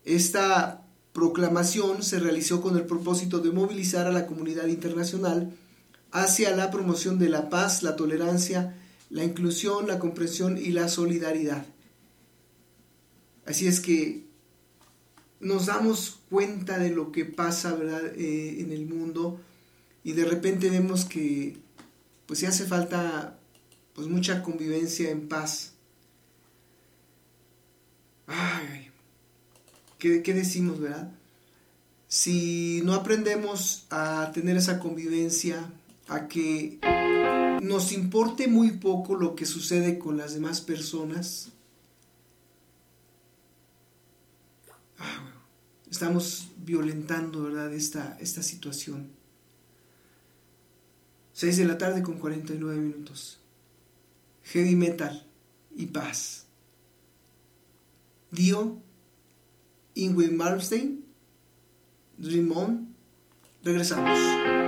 Esta proclamación se realizó con el propósito de movilizar a la comunidad internacional hacia la promoción de la paz, la tolerancia, la inclusión, la comprensión y la solidaridad. Así es que nos damos cuenta de lo que pasa, ¿verdad? En el mundo, y de repente vemos que pues sí hace falta pues mucha convivencia en paz. Ay, ¿qué decimos, verdad? Si no aprendemos a tener esa convivencia, a que nos importe muy poco lo que sucede con las demás personas, estamos violentando, ¿verdad?, esta situación. 6 de la tarde con 49 minutos. Heavy metal y paz. Dio, Ingrid Malmsteen, Dream On. Regresamos.